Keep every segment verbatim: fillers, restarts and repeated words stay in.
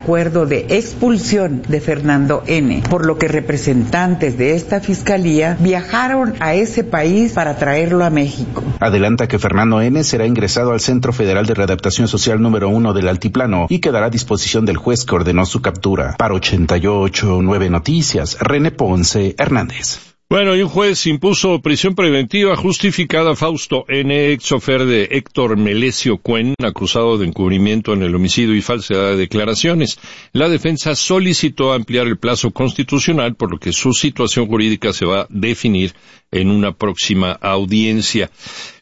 acuerdo de expulsión de Fernando N., por lo que representantes de esta fiscalía viajaron a ese país para traerlo a México. Adelanta que Fernando N. será ingresado al Centro Federal de Readaptación Social número uno del Altiplano y quedará a disposición del juez que ordenó su captura. Para ochenta y ocho punto nueve Noticias, René Ponce Hernández. Bueno, y un juez impuso prisión preventiva justificada a Fausto N., ex chofer de Héctor Melesio Cuen, acusado de encubrimiento en el homicidio y falsedad de declaraciones. La defensa solicitó ampliar el plazo constitucional, por lo que su situación jurídica se va a definir en una próxima audiencia.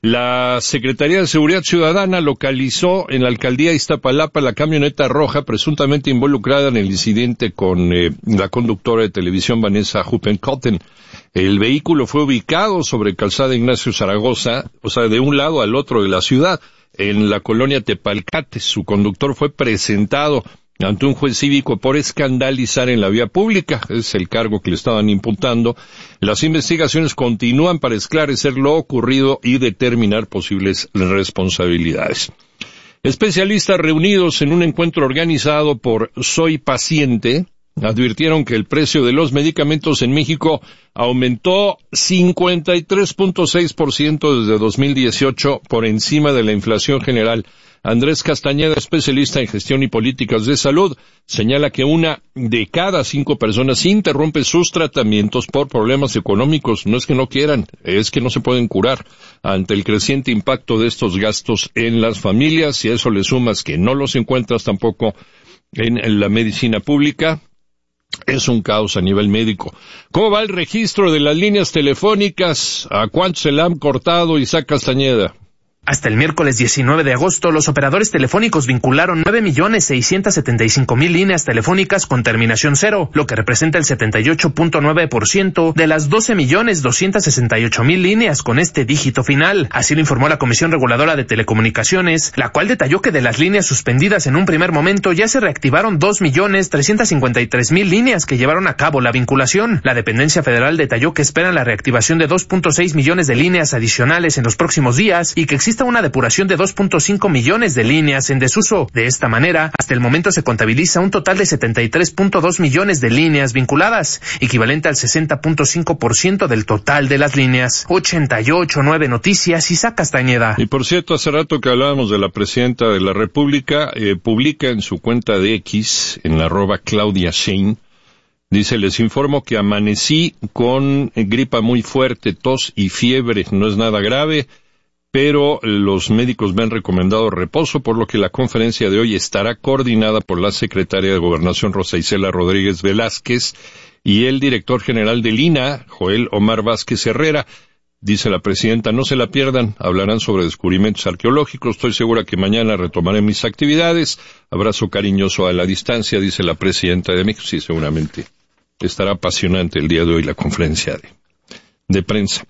La Secretaría de Seguridad Ciudadana localizó en la alcaldía Iztapalapa la camioneta roja presuntamente involucrada en el incidente con eh, la conductora de televisión Vanessa Huppenkotten. El vehículo fue ubicado sobre calzada Ignacio Zaragoza, o sea, de un lado al otro de la ciudad, en la colonia Tepalcate. Su conductor fue presentado ante un juez cívico por escandalizar en la vía pública. Es el cargo que le estaban imputando. Las investigaciones continúan para esclarecer lo ocurrido y determinar posibles responsabilidades. Especialistas reunidos en un encuentro organizado por Soy Paciente advirtieron que el precio de los medicamentos en México aumentó cincuenta y tres punto seis por ciento desde dos mil dieciocho, por encima de la inflación general. Andrés Castañeda, especialista en gestión y políticas de salud, señala que una de cada cinco personas interrumpe sus tratamientos por problemas económicos. No es que no quieran, es que no se pueden curar. Ante el creciente impacto de estos gastos en las familias, si a eso le sumas que no los encuentras tampoco en la medicina pública, es un caos a nivel médico. ¿Cómo va el registro de las líneas telefónicas? ¿A cuánto se la han cortado, Isaac Castañeda? Hasta el miércoles diecinueve de agosto, los operadores telefónicos vincularon nueve millones seiscientos setenta y cinco mil líneas telefónicas con terminación cero, lo que representa el setenta y ocho punto nueve por ciento de las doce millones doscientos sesenta y ocho mil líneas con este dígito final. Así lo informó la Comisión Reguladora de Telecomunicaciones, la cual detalló que de las líneas suspendidas en un primer momento ya se reactivaron dos millones trescientos cincuenta y tres mil líneas que llevaron a cabo la vinculación. La dependencia federal detalló que esperan la reactivación de dos punto seis millones de líneas adicionales en los próximos días y que existe una depuración de dos punto cinco millones de líneas en desuso. De esta manera, hasta el momento se contabiliza un total de setenta y tres punto dos millones de líneas vinculadas, equivalente al sesenta punto cinco por ciento del total de las líneas. ochenta y ocho punto nueve Noticias, Isaac Castañeda. Y por cierto, hace rato que hablábamos de la presidenta de la República, eh, publica en su cuenta de X, en la arroba Claudia Sheinbaum, dice: les informo que amanecí con gripa muy fuerte, tos y fiebre. No es nada grave, pero los médicos me han recomendado reposo, por lo que la conferencia de hoy estará coordinada por la secretaria de Gobernación, Rosa Isela Rodríguez Velázquez, y el director general del I N A H, Joel Omar Vázquez Herrera. Dice la presidenta: no se la pierdan, hablarán sobre descubrimientos arqueológicos. Estoy segura que mañana retomaré mis actividades. Abrazo cariñoso a la distancia, dice la presidenta de México. Sí, seguramente estará apasionante el día de hoy la conferencia de, de prensa.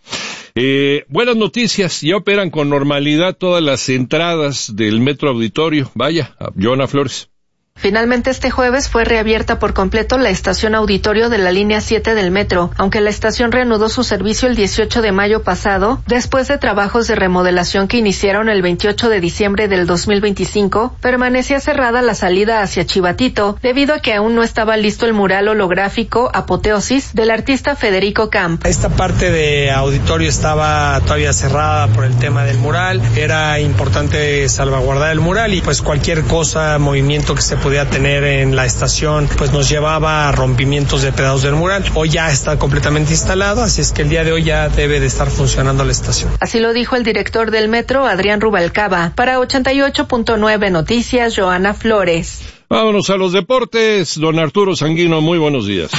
Eh, buenas noticias, ya operan con normalidad todas las entradas del Metro Auditorio. Vaya, Joana Flores. Finalmente este jueves fue reabierta por completo la estación Auditorio de la línea siete del metro, aunque la estación reanudó su servicio el dieciocho de mayo pasado, después de trabajos de remodelación que iniciaron el veintiocho de diciembre del dos mil veinticinco, permanecía cerrada la salida hacia Chivatito, debido a que aún no estaba listo el mural holográfico Apoteosis del artista Federico Camp. Esta parte de Auditorio estaba todavía cerrada por el tema del mural, era importante salvaguardar el mural y pues cualquier cosa, movimiento que se podía tener en la estación, pues nos llevaba a rompimientos de pedazos del mural. Hoy ya está completamente instalado, así es que el día de hoy ya debe de estar funcionando la estación. Así lo dijo el director del metro, Adrián Rubalcaba. Para ochenta y ocho punto nueve Noticias, Joana Flores. Vámonos a los deportes. Don Arturo Sanguino, muy buenos días.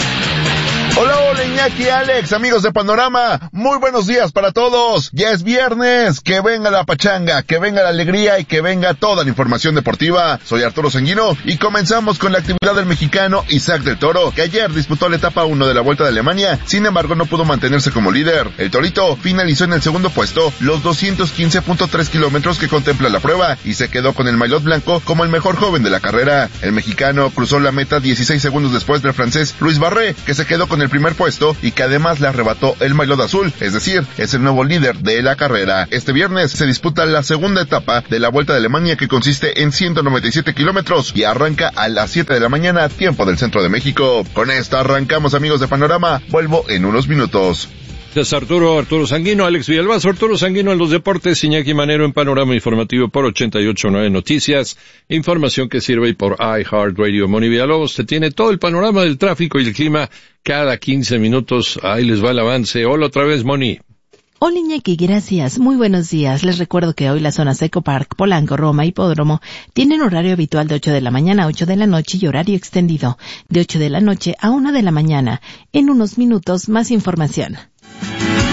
Hola, hola Iñaki, Alex, amigos de Panorama, muy buenos días para todos. Ya es viernes, que venga la pachanga, que venga la alegría y que venga toda la información deportiva. Soy Arturo Sanguino y comenzamos con la actividad del mexicano Isaac del Toro, que ayer disputó la etapa uno de la Vuelta de Alemania, sin embargo no pudo mantenerse como líder. El Torito finalizó en el segundo puesto los doscientos quince punto tres kilómetros que contempla la prueba y se quedó con el maillot blanco como el mejor joven de la carrera. El mexicano cruzó la meta dieciséis segundos después del francés Luis Barré, que se quedó con el primer puesto Lorenzo y que además le arrebató el maillot azul, es decir, es el nuevo líder de la carrera. Este viernes se disputa la segunda etapa de la Vuelta de Alemania, que consiste en ciento noventa y siete kilómetros y arranca a las siete de la mañana, tiempo del centro de México. Con esto arrancamos, amigos de Panorama. Vuelvo en unos minutos. Gracias, Arturo, Arturo Sanguino, Alex Villalbazo, Arturo Sanguino en los deportes, Iñaki Manero en Panorama Informativo por ochenta y ocho punto nueve Noticias, información que sirve por iHeartRadio. Moni Villalobos te tiene todo el panorama del tráfico y el clima cada quince minutos. Ahí les va el avance. Hola otra vez, Moni. Hola Iñaki, gracias. Muy buenos días. Les recuerdo que hoy las zonas Eco Park, Polanco, Roma, Hipódromo tienen horario habitual de ocho de la mañana a ocho de la noche y horario extendido de ocho de la noche a una de la mañana. En unos minutos más información.